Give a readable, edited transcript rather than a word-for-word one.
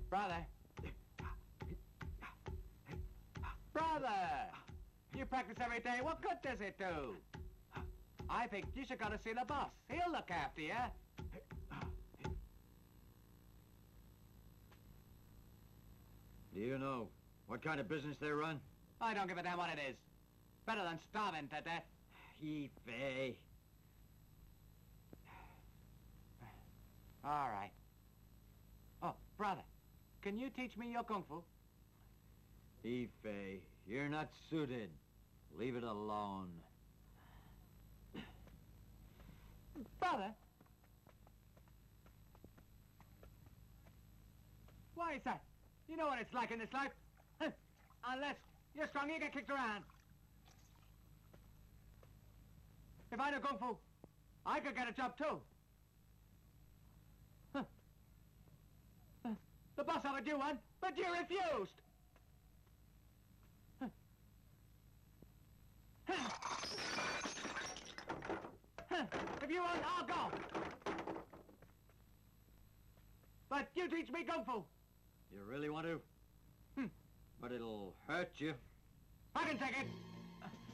Brother. Brother! You practice every day. What good does it do? I think you should go to see the boss. He'll look after you. Do you know what kind of business they run? I don't give a damn what it is. Better than starving to death. Ife. All right. Oh, brother, can you teach me your kung fu? Ife, you're not suited. Leave it alone. Brother? Why is that? You know what it's like in this life. Unless you're strong, you get kicked around. If I knew kung fu, I could get a job too. The boss offered you one, but you refused. If you want, I'll go. But you teach me kung fu. You really want to? But it'll hurt you. I can take it.